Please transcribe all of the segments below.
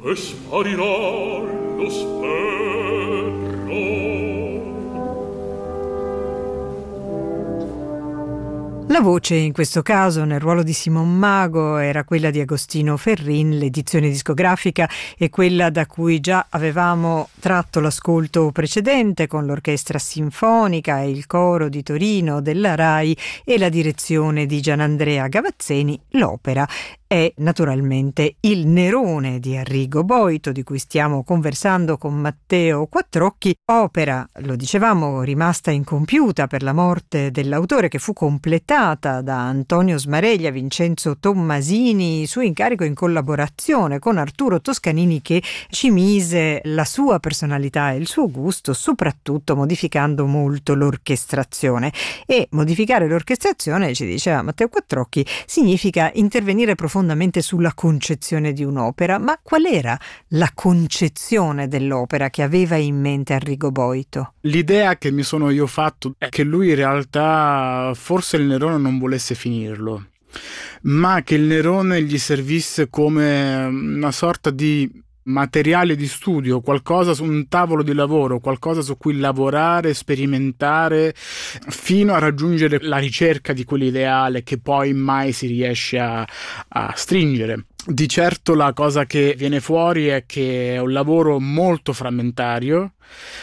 e sparirà lo sperro. La voce in questo caso nel ruolo di Simon Mago era quella di Agostino Ferrin, l'edizione discografica è quella da cui già avevamo tratto l'ascolto precedente con l'orchestra sinfonica e il coro di Torino della RAI e la direzione di Gianandrea Gavazzeni. L'opera è naturalmente Il Nerone di Arrigo Boito, di cui stiamo conversando con Matteo Quattrocchi, opera, lo dicevamo, rimasta incompiuta per la morte dell'autore, che fu completata da Antonio Smareglia, Vincenzo Tommasini, su incarico in collaborazione con Arturo Toscanini, che ci mise la sua personalità e il suo gusto, soprattutto modificando molto l'orchestrazione. E modificare l'orchestrazione, ci diceva Matteo Quattrocchi, significa intervenire profondamente sulla concezione di un'opera. Ma qual era la concezione dell'opera che aveva in mente Arrigo Boito? L'idea che mi sono io fatto è che lui in realtà forse il Nerone non volesse finirlo, ma che il Nerone gli servisse come una sorta di materiale di studio, qualcosa su un tavolo di lavoro, qualcosa su cui lavorare, sperimentare, fino a raggiungere la ricerca di quell'ideale che poi mai si riesce a stringere. Di certo la cosa che viene fuori è che è un lavoro molto frammentario,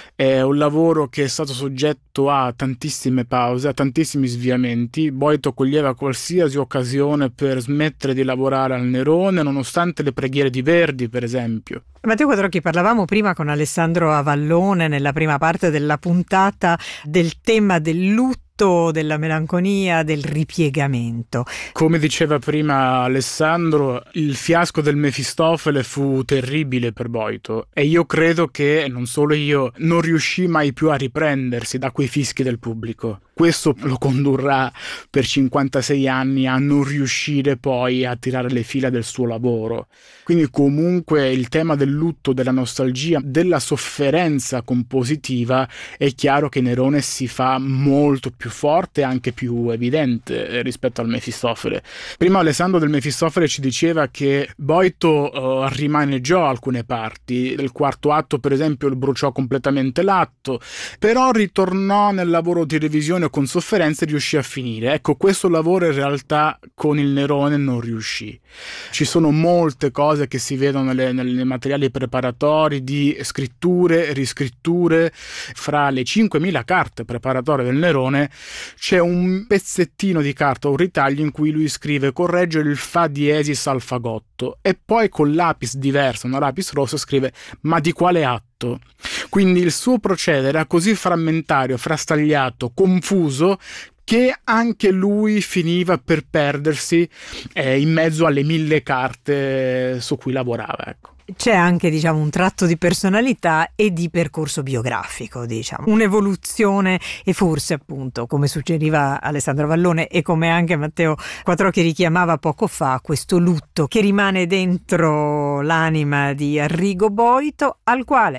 è un lavoro che è stato soggetto a tantissime pause, a tantissimi sviamenti. Boito coglieva qualsiasi occasione per smettere di lavorare al Nerone, nonostante le preghiere di Verdi, per esempio. Matteo Quattrocchi, parlavamo prima con Alessandro Avallone nella prima parte della puntata del tema del lutto, della melanconia, del ripiegamento. Come diceva prima Alessandro, il fiasco del Mefistofele fu terribile per Boito, e io credo che, non solo io, non riuscì mai più a riprendersi da quei fischi del pubblico. Questo lo condurrà per 56 anni a non riuscire poi a tirare le fila del suo lavoro. Quindi comunque il tema del lutto, della nostalgia, della sofferenza compositiva, è chiaro che Nerone si fa molto più forte e anche più evidente rispetto al Mefistofele. Prima Alessandro del Mefistofele ci diceva che Boito rimaneggiò alcune parti. Nel quarto atto, per esempio, bruciò completamente l'atto, però ritornò nel lavoro di revisione con sofferenza e riuscì a finire. Ecco, questo lavoro in realtà con il Nerone non riuscì. Ci sono molte cose che si vedono nei materiali preparatori di scritture e riscritture. Fra le 5.000 carte preparatorie del Nerone c'è un pezzettino di carta, un ritaglio in cui lui scrive corregge il fa diesis al fagotto, e poi con lapis diverso, una lapis rossa, scrive ma di quale atto? Quindi il suo procedere era così frammentario, frastagliato, confuso, che anche lui finiva per perdersi in mezzo alle 1.000 carte su cui lavorava, ecco. C'è anche, diciamo, un tratto di personalità e di percorso biografico, diciamo, un'evoluzione, e forse, appunto, come suggeriva Alessandro Vallone e come anche Matteo Quattrocchi richiamava poco fa, questo lutto che rimane dentro l'anima di Arrigo Boito, al quale